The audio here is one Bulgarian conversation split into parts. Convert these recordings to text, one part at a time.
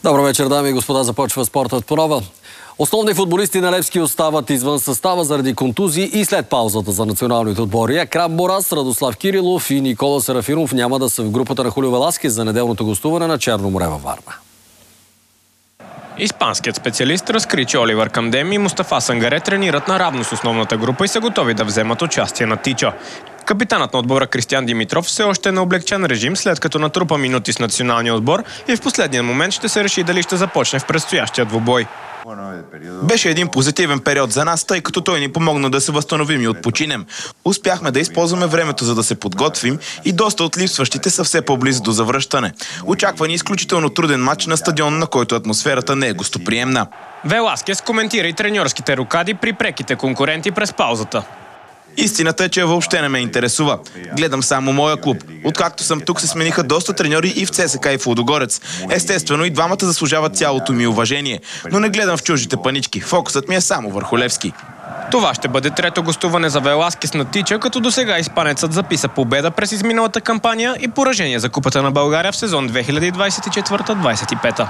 Добър вечер, дами и господа. Започва спортът по нова. Основни футболисти на Левски остават извън състава заради контузии и след паузата за националните отбори. Екрам Борас, Радослав Кирилов и Никола Серафимов няма да са в групата на Хулио Веласкес за неделното гостуване на Черно море във Варна. Испанският специалист разкри, че Оливър Камдем и Мустафа Сангаре тренират наравно с основната група и са готови да вземат участие на Тичо. Капитанът на отбора Кристиан Димитров все още е на облегчен режим, след като натрупа минути с националния отбор и в последния момент ще се реши дали ще започне в предстоящия двубой. Беше един позитивен период за нас, тъй като той ни помогна да се възстановим и отпочинем. Успяхме да използваме времето, за да се подготвим и доста от липсващите са все по-близо до завръщане. Очаква ни изключително труден матч на стадион, на който атмосферата не е гостоприемна. Веласкес коментира и треньорските рокади при преките конкуренти през паузата. Истината е, че въобще не ме интересува. Гледам само моя клуб. Откакто съм тук, се смениха доста треньори и в ЦСКА, и в Лудогорец. Естествено, и двамата заслужават цялото ми уважение. Но не гледам в чуждите панички. Фокусът ми е само върху Левски. Това ще бъде трето гостуване за Веласкес на Тича, като досега испанецът записа победа през изминалата кампания и поражение за Купата на България в сезон 2024-25.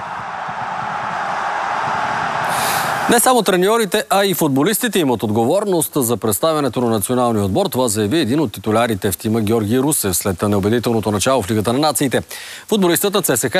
Не само треньорите, а и футболистите имат отговорност за представянето на националния отбор. Това заяви един от титулярите в тима Георги Русев след неубедителното начало в Лигата на нациите. Футболистът на ЦСКА